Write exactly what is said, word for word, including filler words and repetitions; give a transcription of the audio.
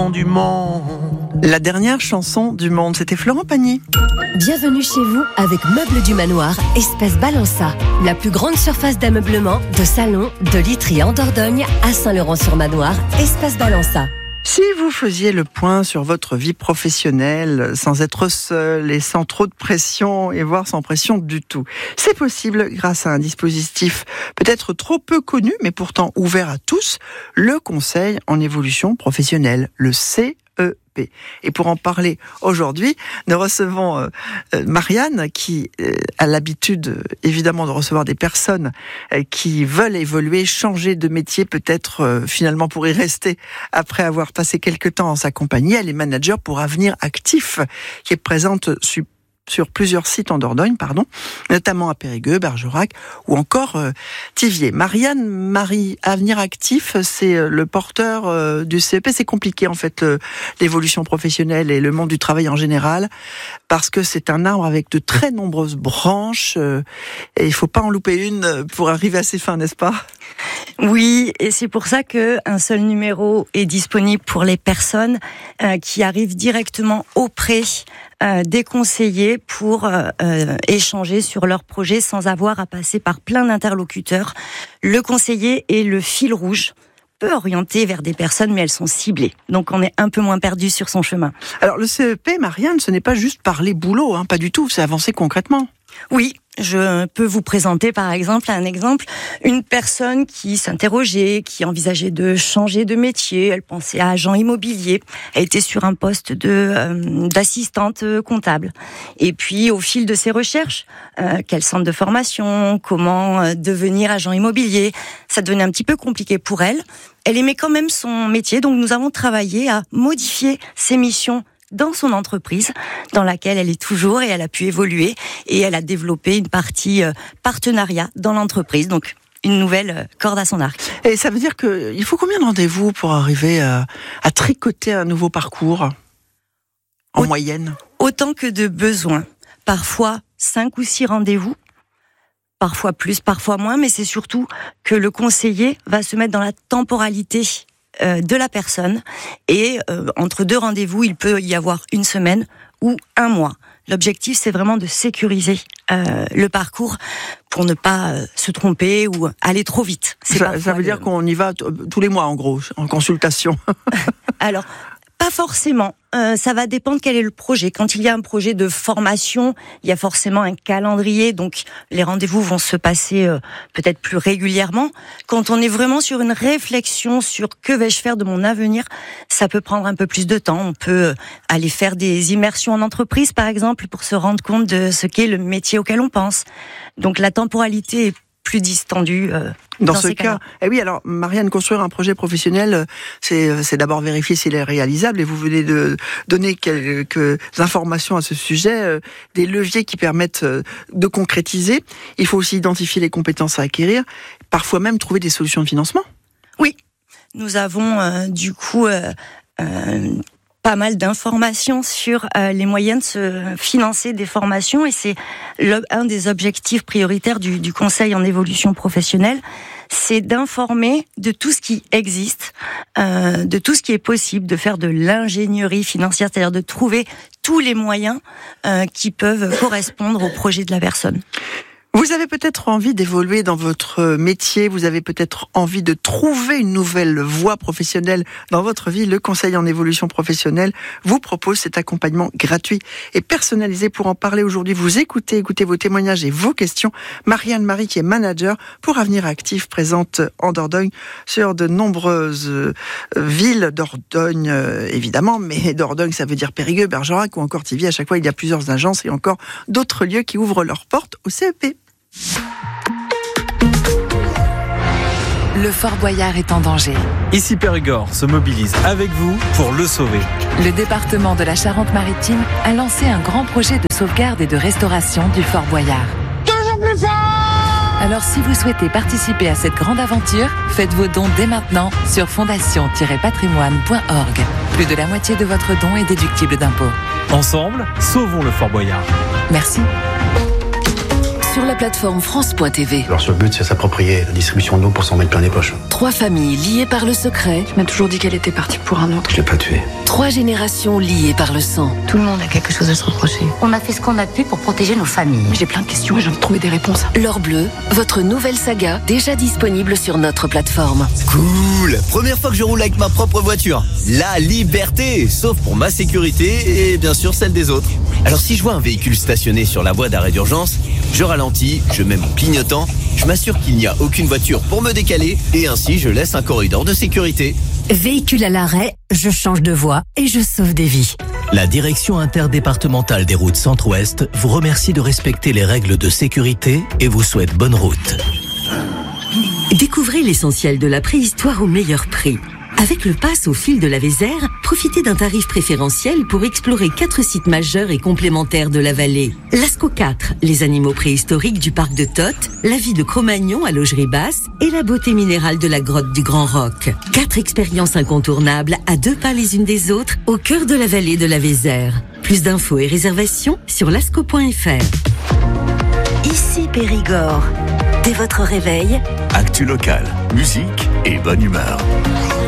chanson du monde. La dernière chanson du monde, c'était Florent Pagny. Bienvenue chez vous avec Meubles du Manoir, Espace Balança. La plus grande surface d'ameublement, de salon, de literie en Dordogne, à Saint-Laurent-sur-Manoir, Espace Balança. Si vous faisiez le point sur votre vie professionnelle, sans être seul et sans trop de pression, et voire sans pression du tout, c'est possible grâce à un dispositif peut-être trop peu connu, mais pourtant ouvert à tous, le Conseil en évolution professionnelle, le C E P. Et pour en parler aujourd'hui, nous recevons euh, euh, Marianne qui euh, a l'habitude euh, évidemment de recevoir des personnes euh, qui veulent évoluer, changer de métier, peut-être euh, finalement pour y rester après avoir passé quelques temps en sa compagnie. Elle est manager pour Avenir Actif, qui est présente sur sur plusieurs sites en Dordogne, pardon, notamment à Périgueux, Bergerac ou encore euh, Thiviers. Marianne Marie, Avenir Actif, c'est euh, le porteur euh, du C E P. C'est compliqué en fait le, l'évolution professionnelle et le monde du travail en général, parce que c'est un arbre avec de très nombreuses branches euh, et il ne faut pas en louper une pour arriver à ses fins, n'est-ce pas ? Oui, et c'est pour ça qu'un seul numéro est disponible pour les personnes euh, qui arrivent directement auprès euh, des conseillers pour euh, euh, échanger sur leur projet sans avoir à passer par plein d'interlocuteurs. Le conseiller est le fil rouge, peu orienté vers des personnes, mais elles sont ciblées. Donc on est un peu moins perdu sur son chemin. Alors le C E P, Marianne, ce n'est pas juste parler boulot, hein, pas du tout, c'est avancer concrètement. Oui, je peux vous présenter par exemple un exemple, une personne qui s'interrogeait, qui envisageait de changer de métier, elle pensait à agent immobilier, elle était sur un poste de euh, d'assistante comptable. Et puis au fil de ses recherches, euh, quel centre de formation, comment euh, devenir agent immobilier, ça devenait un petit peu compliqué pour elle. Elle aimait quand même son métier, donc nous avons travaillé à modifier ses missions dans son entreprise, dans laquelle elle est toujours, et elle a pu évoluer, et elle a développé une partie euh, partenariat dans l'entreprise, donc une nouvelle euh, corde à son arc. Et ça veut dire qu'il faut combien de rendez-vous pour arriver à, à tricoter un nouveau parcours, en Au- moyenne ? Autant que de besoin. Parfois cinq ou six rendez-vous, parfois plus, parfois moins, mais c'est surtout que le conseiller va se mettre dans la temporalité de la personne, et euh, entre deux rendez-vous, il peut y avoir une semaine ou un mois. L'objectif, c'est vraiment de sécuriser euh, le parcours pour ne pas euh, se tromper ou aller trop vite. C'est ça, ça veut le... dire qu'on y va t- tous les mois, en gros, en consultation. Alors, pas forcément. Euh, ça va dépendre quel est le projet. Quand il y a un projet de formation, il y a forcément un calendrier, donc les rendez-vous vont se passer euh, peut-être plus régulièrement. Quand on est vraiment sur une réflexion sur que vais-je faire de mon avenir, ça peut prendre un peu plus de temps. On peut aller faire des immersions en entreprise, par exemple, pour se rendre compte de ce qu'est le métier auquel on pense. Donc la temporalité est plus distendu euh, dans, dans ce ces cas. cas-là. Eh oui, alors Marianne, construire un projet professionnel, c'est, c'est d'abord vérifier s'il est réalisable, et vous venez de donner quelques informations à ce sujet, euh, des leviers qui permettent euh, de concrétiser. Il faut aussi identifier les compétences à acquérir, parfois même trouver des solutions de financement. Oui, nous avons euh, du coup euh, euh, pas mal d'informations sur euh, les moyens de se financer des formations, et c'est le, un des objectifs prioritaires du, du Conseil en évolution professionnelle, c'est d'informer de tout ce qui existe, euh, de tout ce qui est possible, de faire de l'ingénierie financière, c'est-à-dire de trouver tous les moyens euh, qui peuvent correspondre au projet de la personne. Vous avez peut-être envie d'évoluer dans votre métier, vous avez peut-être envie de trouver une nouvelle voie professionnelle dans votre vie. Le Conseil en évolution professionnelle vous propose cet accompagnement gratuit et personnalisé. Pour en parler aujourd'hui, vous écoutez, écoutez vos témoignages et vos questions. Marianne Marie, qui est manager pour Avenir Actif, présente en Dordogne sur de nombreuses villes. Dordogne, évidemment, mais Dordogne, ça veut dire Périgueux, Bergerac ou encore Thiviers. À chaque fois, il y a plusieurs agences et encore d'autres lieux qui ouvrent leurs portes au C E P. Le Fort Boyard est en danger. Ici Périgord se mobilise avec vous pour le sauver. Le département de la Charente-Maritime a lancé un grand projet de sauvegarde et de restauration du Fort Boyard. Toujours plus fort! Alors si vous souhaitez participer à cette grande aventure, faites vos dons dès maintenant sur fondation tiret patrimoine point org. Plus de la moitié de votre don est déductible d'impôts. Ensemble, sauvons le Fort Boyard. Merci. sur la plateforme France point T V. Leur seul but, c'est s'approprier la distribution d'eau pour s'en mettre plein les poches. Trois familles liées par le secret. Je m'ai toujours dit qu'elle était partie pour un autre. Je l'ai pas tuée. Trois générations liées par le sang. Tout le monde a quelque chose à se reprocher. On a fait ce qu'on a pu pour protéger nos familles. J'ai plein de questions et j'ai envie de trouver des réponses. L'Or Bleu, votre nouvelle saga, déjà disponible sur notre plateforme. Cool! Première fois que je roule avec ma propre voiture. La liberté! Sauf pour ma sécurité et bien sûr celle des autres. Alors si je vois un véhicule stationné sur la voie d'arrêt d'urgence, je ralentis, je mets mon clignotant, je m'assure qu'il n'y a aucune voiture pour me décaler et ainsi je laisse un corridor de sécurité. Véhicule à l'arrêt, je change de voie et je sauve des vies. La direction interdépartementale des routes Centre-Ouest vous remercie de respecter les règles de sécurité et vous souhaite bonne route. Découvrez l'essentiel de la préhistoire au meilleur prix. Avec le pass au fil de la Vézère, profitez d'un tarif préférentiel pour explorer quatre sites majeurs et complémentaires de la vallée. Lascaux quatre, les animaux préhistoriques du parc de Toth, la vie de Cro-Magnon à Laugerie Basse et la beauté minérale de la grotte du Grand Roc. Quatre expériences incontournables à deux pas les unes des autres au cœur de la vallée de la Vézère. Plus d'infos et réservations sur lascaux point f r. Ici Périgord. Dès votre réveil, Actu local, musique et bonne humeur.